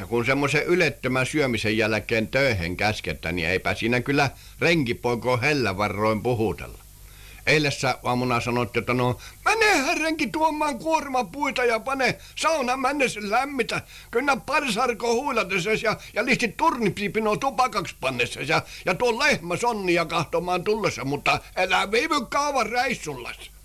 kun semmoisen ylettömän syömisen jälkeen töihin käskettä, niin eipä siinä kyllä renkipoikoo hellävarroin puhutella. Eilessä aamuna sanottiin, että no, menehän renki tuomaan kuormapuita ja pane sauna mennessä lämmitä. Kyllä parsarko huilatessas ja listi turnipsipino tupakaksi pannessas ja tuon lehmä sonnia kahtomaan tullessa, mutta älä viivy kauan reissullas.